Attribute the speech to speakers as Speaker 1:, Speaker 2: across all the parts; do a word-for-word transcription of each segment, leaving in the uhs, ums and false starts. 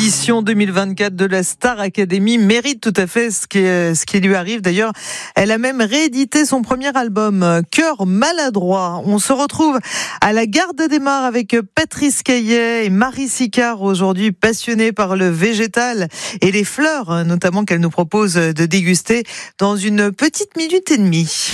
Speaker 1: édition deux mille vingt-quatre de la Star Academy mérite tout à fait ce qui, ce qui lui arrive. D'ailleurs, elle a même réédité son premier album, Cœur maladroit. On se retrouve à la Gare d'Adhémar avec Patrice Caillet et Marie Sicard, aujourd'hui passionnée par le végétal et les fleurs, notamment qu'elle nous propose de déguster dans une petite minute et demie.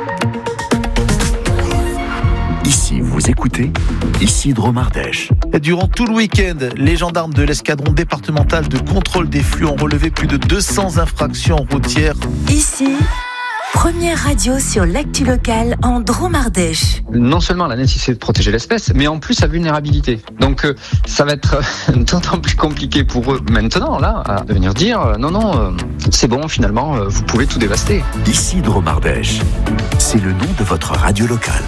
Speaker 2: Ici, vous écoutez Isidro Mardèche.
Speaker 3: Durant tout le week-end, les gendarmes de l'escadron départemental de contrôle des flux ont relevé plus de deux cents infractions routières.
Speaker 4: Ici, première radio sur l'actu locale en Drôme-Ardèche.
Speaker 5: Non seulement la nécessité de protéger l'espèce, mais en plus sa vulnérabilité. Donc euh, ça va être euh, d'autant plus compliqué pour eux maintenant, là, à de venir dire euh, non, non, euh, c'est bon, finalement, euh, vous pouvez tout dévaster.
Speaker 2: Isidro Mardèche, c'est le nom de votre radio locale.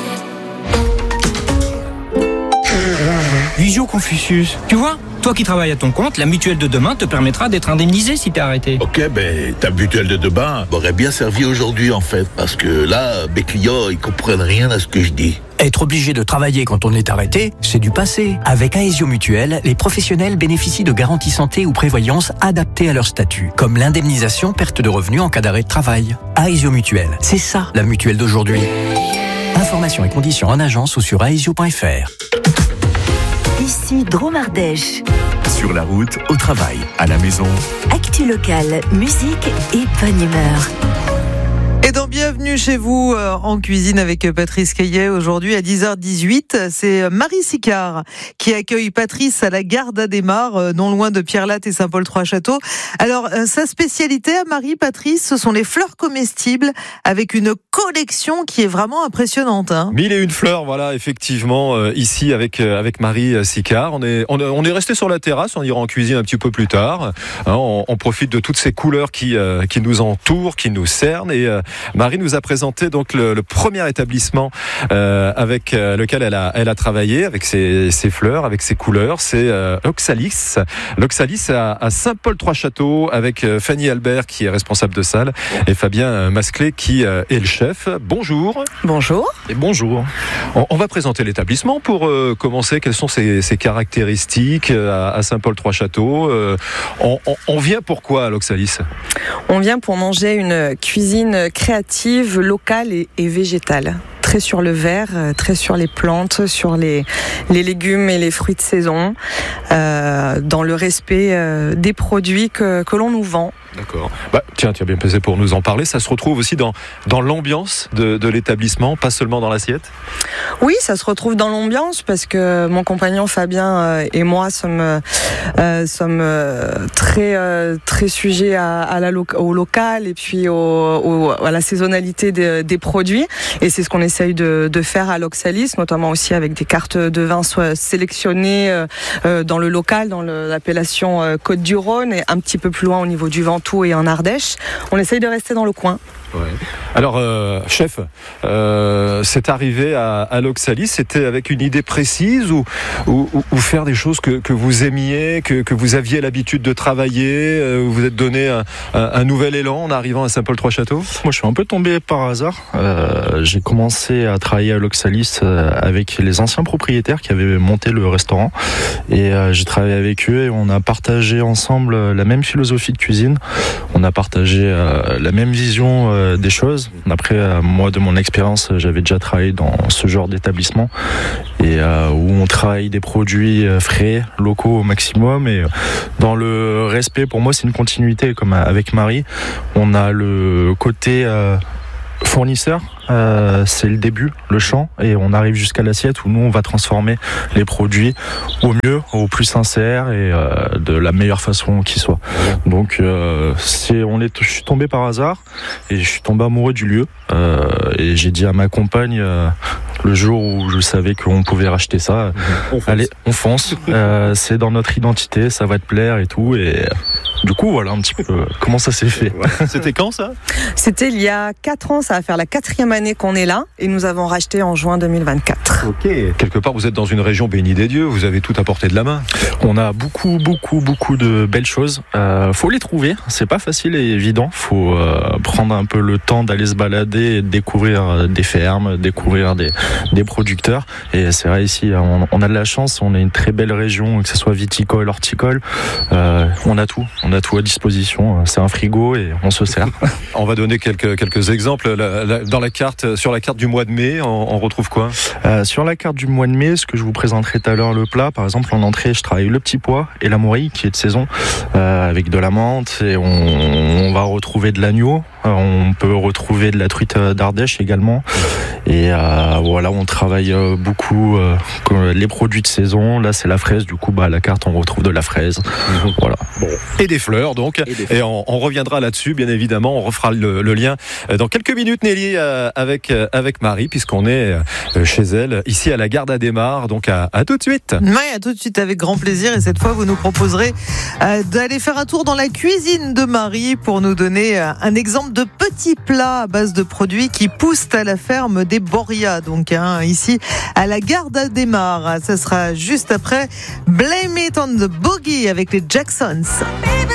Speaker 6: Visio Confucius. Tu vois, toi qui travailles à ton compte, la mutuelle de demain te permettra d'être indemnisé si t'es arrêté.
Speaker 7: Ok, ben ta mutuelle de demain m'aurait bien servi aujourd'hui en fait, parce que là, mes clients, ils comprennent rien à ce que je dis.
Speaker 8: Être obligé de travailler quand on est arrêté, c'est du passé. Avec Aesio Mutuelle, les professionnels bénéficient de garanties santé ou prévoyance adaptées à leur statut, comme l'indemnisation perte de revenus en cas d'arrêt de travail. Aesio Mutuelle, c'est ça la mutuelle d'aujourd'hui. Informations et conditions en agence ou sur aesio point f r.
Speaker 4: Ici, Drôme-Ardèche.
Speaker 2: Sur la route, au travail, à la maison.
Speaker 4: Actu locale, musique et bonne humeur.
Speaker 1: Et donc, bienvenue chez vous euh, en cuisine avec Patrice Caillet. Aujourd'hui à dix heures dix-huit, c'est Marie Sicard qui accueille Patrice à la Gare d'Adhémar, euh, non loin de Pierrelatte et Saint-Paul-Trois-Châteaux. Alors, euh, sa spécialité à Marie, Patrice, ce sont les fleurs comestibles avec une collection qui est vraiment impressionnante. Hein.
Speaker 9: Mille et une fleurs, voilà, effectivement, euh, ici avec euh, avec Marie Sicard. On est on, on est resté sur la terrasse, on ira en cuisine un petit peu plus tard. Hein, on, on profite de toutes ces couleurs qui euh, qui nous entourent, qui nous cernent et euh, Marie nous a présenté donc le, le premier établissement euh, avec euh, lequel elle a elle a travaillé avec ses, ses fleurs, avec ses couleurs. C'est euh, Oxalis. L'Oxalis à, à Saint-Paul-Trois-Châteaux avec euh, Fanny Albert qui est responsable de salle et Fabien Masclé qui euh, est le chef. Bonjour.
Speaker 10: Bonjour.
Speaker 9: Et bonjour. On, on va présenter l'établissement pour euh, commencer. Quelles sont ses, ses caractéristiques euh, à, à Saint-Paul-Trois-Châteaux euh, on, on, on vient pourquoi à l'Oxalis ?
Speaker 10: On vient pour manger une cuisine créative, locale et, et végétale. Très sur le vert, très sur les plantes, sur les, les légumes et les fruits de saison, euh, dans le respect euh, des produits que, que l'on nous vend.
Speaker 9: D'accord. Bah, tiens, tu as bien pesé pour nous en parler. Ça se retrouve aussi dans, dans l'ambiance de, de l'établissement, pas seulement dans l'assiette ?
Speaker 10: Oui, ça se retrouve dans l'ambiance parce que mon compagnon Fabien euh, et moi sommes, euh, sommes euh, très, euh, très sujets à, à la lo- au local et puis au, au, à la saisonnalité des, des produits. Et c'est ce qu'on essaye de, de faire à l'Oxalis, notamment aussi avec des cartes de vin sélectionnées euh, dans le local, dans le, l'appellation euh, Côte-du-Rhône et un petit peu plus loin au niveau du Ventoux et en Ardèche. On essaye de rester dans le coin.
Speaker 9: Ouais. Alors, euh, chef, euh, c'est arrivé à, à l'Oxalis, c'était avec une idée précise ou, ou, ou faire des choses que, que vous aimiez, que, que vous aviez l'habitude de travailler, euh, vous vous êtes donné un, un, un nouvel élan en arrivant à Saint-Paul-Trois-Châteaux ?
Speaker 11: Moi, je suis un peu tombé par hasard. Euh, j'ai commencé à travailler à l'Oxalis euh, avec les anciens propriétaires qui avaient monté le restaurant et euh, j'ai travaillé avec eux et on a partagé ensemble la même philosophie de cuisine, on a partagé euh, la même vision euh, des choses. Après, euh, moi, de mon expérience, j'avais déjà travaillé dans ce genre d'établissement et euh, où on travaille des produits frais, locaux au maximum et dans le respect, pour moi, c'est une continuité comme avec Marie. On a le côté euh, fournisseur, euh, c'est le début, le champ, et on arrive jusqu'à l'assiette où nous on va transformer les produits au mieux, au plus sincère et euh, de la meilleure façon qui soit. Donc euh, c'est, on est, je suis tombé par hasard et je suis tombé amoureux du lieu euh, et j'ai dit à ma compagne euh, le jour où je savais qu'on pouvait racheter ça, on allez, on fonce, euh, c'est dans notre identité, ça va te plaire et tout et du coup, voilà un petit peu comment ça s'est fait.
Speaker 9: C'était quand ça ?
Speaker 10: C'était il y a quatre ans, ça va faire la quatrième année qu'on est là et nous avons racheté en juin deux mille vingt-quatre.
Speaker 9: Ok. Quelque part, vous êtes dans une région bénie des dieux, vous avez tout à portée de la main.
Speaker 11: On a beaucoup, beaucoup, beaucoup de belles choses. Euh, faut les trouver, c'est pas facile et évident. Faut euh, prendre un peu le temps d'aller se balader et de découvrir des fermes, découvrir des, des producteurs. Et c'est vrai ici, on, on a de la chance, on a une très belle région, que ce soit viticole, horticole. Euh, on a tout, on a tout à disposition. C'est un frigo et on se sert.
Speaker 9: On va donner quelques quelques exemples. La, la, dans la carte, sur la carte du mois de mai, on, on retrouve quoi?
Speaker 11: euh, Sur la carte du mois de mai, ce que je vous présenterai tout à l'heure, le plat, par exemple en entrée, je travaille le petit pois et la morille qui est de saison, euh, avec de la menthe, et on, on va retrouver de l'agneau. On peut retrouver de la truite d'Ardèche également. Et euh, voilà, on travaille beaucoup euh, les produits de saison. Là, c'est la fraise. Du coup, bah, à la carte, on retrouve de la fraise. Mmh. Voilà.
Speaker 9: Bon. Et des fleurs, donc. Et, fleurs. Et on, on reviendra là-dessus, bien évidemment. On refera le, le lien dans quelques minutes, Nelly, euh, avec, euh, avec Marie, puisqu'on est euh, chez elle, ici à la gare d'Adhémar. Donc, à, à tout de suite.
Speaker 1: Oui, à tout de suite, avec grand plaisir. Et cette fois, vous nous proposerez euh, d'aller faire un tour dans la cuisine de Marie pour nous donner euh, un exemple de petits plats à base de produits qui poussent à la ferme des Boria, donc hein, ici à la gare d'Adhémar. Ça sera juste après Blame It on the Boogie avec les Jacksons.